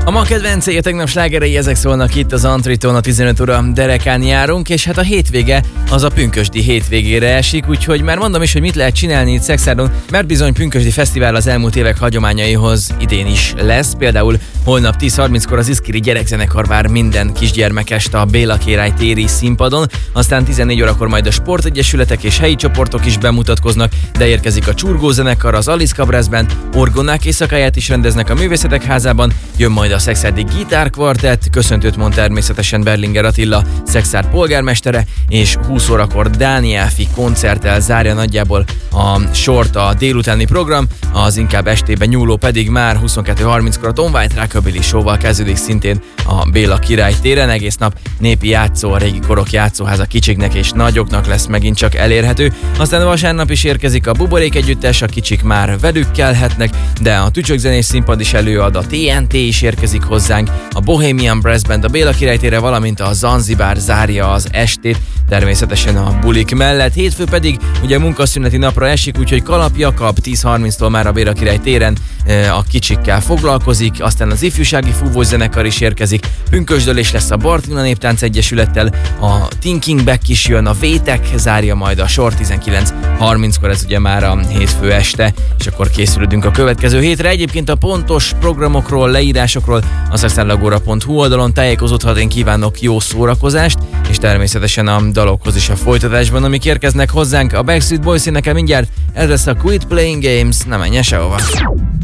A ma kedvencéje tegnap slágerei, ezek szólnak itt az Antriton, a 15 óra derekán járunk, és hát a hétvége az a pünkösdi hétvégére esik, úgyhogy már mondom is, hogy mit lehet csinálni itt Szexárdon, mert bizony pünkösdi fesztivál az elmúlt évek hagyományaihoz idén is lesz. Például holnap 10:30-kor az Iszkiri gyerekzenekar vár minden kisgyermekest a Béla Király téri színpadon, aztán 14 órakor majd a sportegyesületek és helyi csoportok is bemutatkoznak, de érkezik a Csurgó zenekar, az Alice Cabrass Band, orgonák éjszakáját is rendeznek a Művészetek Házában, jön majd a Szexárdi gitárkvartett, köszöntőt mond természetesen Berlinger Attila, Szexárd polgármestere, és 20 órakor Dánielfi koncerttel zárja nagyjából a sort a délutáni program, az inkább estébe nyúló pedig már 22:30-kor a Tom White Rockabilly Show-val kezdődik szintén a Béla Király téren. Egész nap népi játszó, a régi korok játszóháza kicsiknek és nagyoknak lesz megint csak elérhető. Aztán vasárnap is érkezik a Buborék együttes, a kicsik már velük kelhetnek, de a tücsökzenés színpad is előad, a TNT is érkezik hozzánk, a Bohemian Brass Band a Béla Király térre, valamint a Zanzibár zárja az estét, természetesen a bulik mellett. Hétfő pedig ugye munkaszüneti napra esik, úgyhogy Kalap Jakab 10:30-tól már a Béla Király téren a kicsikkel foglalkozik, aztán az ifjúsági fúvós zenekar is érkezik, pünkösdölés lesz a Bartina Néptánc Egyesülettel, a Thinking Back is jön, a Vétek zárja majd a sor 19:30-kor, ez ugye már a hétfő este, és akkor készülődünk a következő hétre. Egyébként a pontos programokról, leírásokról a szexárdagora.hu oldalon tájékozódhat. Én kívánok jó szórakozást, és természetesen a dalokhoz is a folytatásban, amik érkeznek hozzánk. A Backstreet Boys énekel mindjárt, ez lesz a Quit Playing Games, ne menjen sehova.